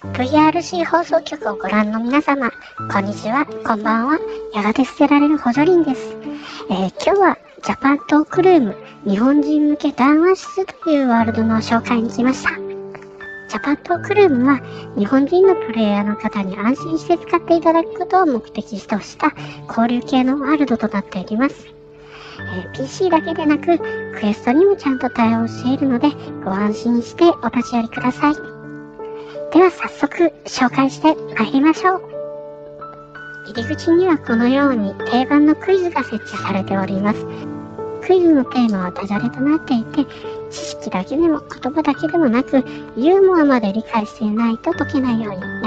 VRC 放送局をご覧の皆様、こんにちは、こんばんは。やがて捨てられる補助輪です。今日はジャパントークルーム日本人向け談話室というワールドの紹介に来ました。ジャパントークルームは日本人のプレイヤーの方に安心して使っていただくことを目的とした交流系のワールドとなっております。PC だけでなくクエストにもちゃんと対応しているのでご安心してお立ち寄りください。では早速紹介して参りましょう。入り口にはこのように定番のクイズが設置されております。クイズのテーマはダジャレとなっていて、知識だけでも言葉だけでもなくユーモアまで理解していないと解けないように